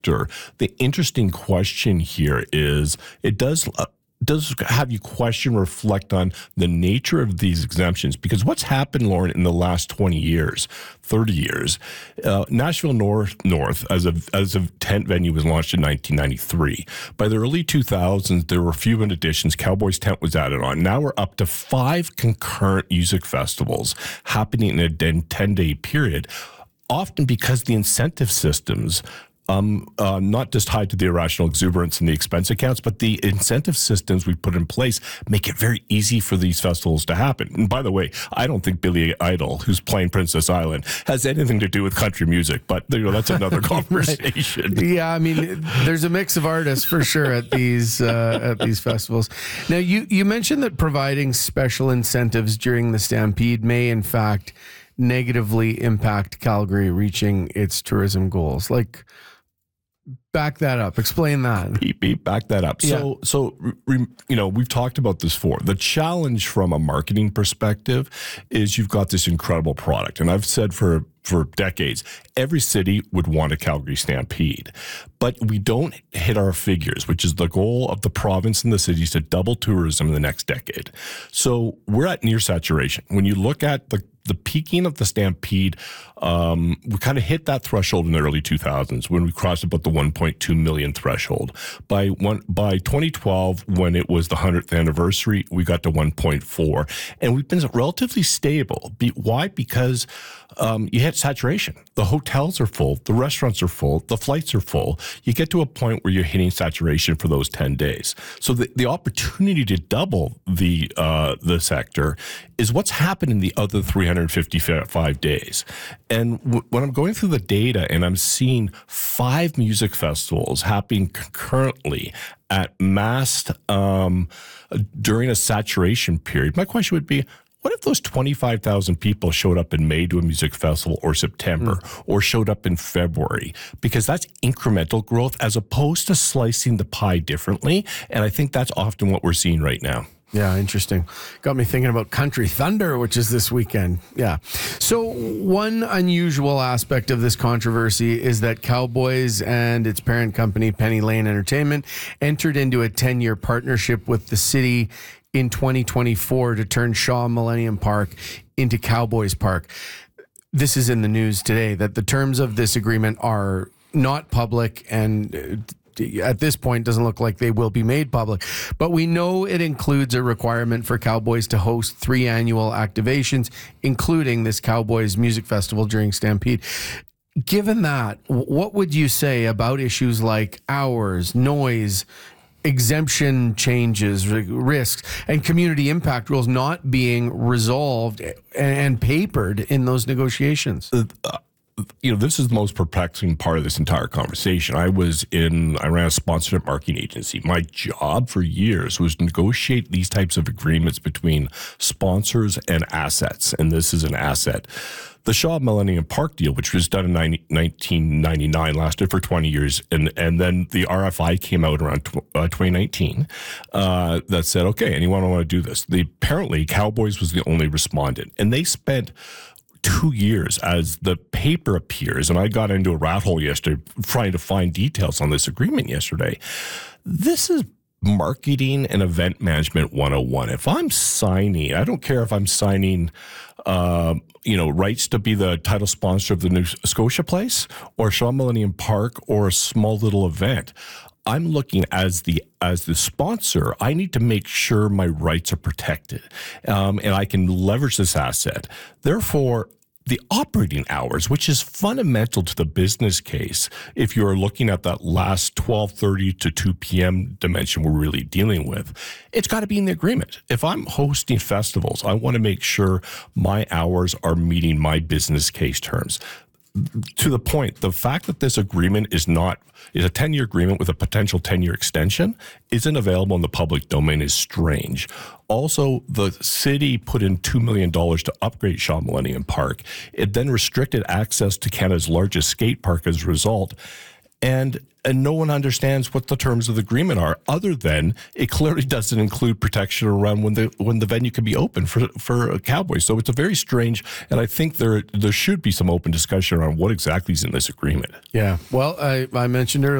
sector. The interesting question here is it does have you reflect on the nature of these exemptions, because what's happened, Lauren, in the last 20 years, 30 years, Nashville North as a tent venue was launched in 1993. By the early 2000s, there were few additions. Cowboys Tent was added on. Now we're up to 5 concurrent music festivals happening in a 10-day period, often because the incentive systems not just tied to the irrational exuberance and the expense accounts, but the incentive systems we put in place make it very easy for these festivals to happen. And by the way, I don't think Billy Idol, who's playing Princess Island, has anything to do with country music, but that's another conversation. Right. Yeah, I mean, there's a mix of artists for sure at these festivals. Now, you mentioned that providing special incentives during the Stampede may, in fact, negatively impact Calgary reaching its tourism goals. Like, back that up. Explain that. Back that up. Yeah. So we've talked about this before. The challenge from a marketing perspective is you've got this incredible product. And I've said for decades, every city would want a Calgary Stampede. But we don't hit our figures, which is the goal of the province and the cities to double tourism in the next decade. So we're at near saturation. When you look at the peaking of the Stampede, we kind of hit that threshold in the early 2000s when we crossed about the 1.2 million threshold. By 2012, when it was the 100th anniversary, we got to 1.4. And we've been relatively stable. Why? Because you hit saturation. The hotels are full. The restaurants are full. The flights are full. You get to a point where you're hitting saturation for those 10 days. So the opportunity to double the sector is what's happened in the other 355 days. And when I'm going through the data and I'm seeing 5 music festivals happening concurrently at massed during a saturation period, my question would be, what if those 25,000 people showed up in May to a music festival, or September, or showed up in February? Because that's incremental growth as opposed to slicing the pie differently. And I think that's often what we're seeing right now. Yeah, interesting. Got me thinking about Country Thunder, which is this weekend. Yeah. So one unusual aspect of this controversy is that Cowboys and its parent company, Penny Lane Entertainment, entered into a 10-year partnership with the city in 2024 to turn Shaw Millennium Park into Cowboys Park. This is in the news today that the terms of this agreement are not public, and at this point doesn't look like they will be made public. But we know it includes a requirement for Cowboys to host 3 annual activations, including this Cowboys Music Festival during Stampede. Given that, what would you say about issues like hours, noise, exemption changes, risks, and community impact rules not being resolved and papered in those negotiations? This is the most perplexing part of this entire conversation. I ran a sponsorship marketing agency. My job for years was to negotiate these types of agreements between sponsors and assets, and this is an asset. The Shaw Millennium Park deal, which was done in 1999, lasted for 20 years, and then the RFI came out around 2019 that said, okay, anyone want to do this? Apparently, Cowboys was the only respondent, and they spent 2 years as the paper appears, and I got into a rat hole yesterday trying to find details on this agreement yesterday. This is marketing and event management 101. If I'm signing, I don't care if I'm signing rights to be the title sponsor of the new Scotia Place or Shaw Millennium Park or a small little event. I'm looking as the sponsor, I need to make sure my rights are protected, and I can leverage this asset. Therefore, the operating hours, which is fundamental to the business case, if you're looking at that last 12:30 to 2 p.m. dimension we're really dealing with, it's got to be in the agreement. If I'm hosting festivals, I want to make sure my hours are meeting my business case terms. To the point, the fact that this agreement is a 10-year agreement with a potential 10-year extension isn't available in the public domain is strange. Also, the city put in $2 million to upgrade Shaw Millennium Park. It then restricted access to Canada's largest skate park as a result. and no one understands what the terms of the agreement are, other than it clearly doesn't include protection around when the venue can be open for Cowboys. So it's a very strange, and I think there should be some open discussion around what exactly is in this agreement. Yeah. Well, I mentioned earlier,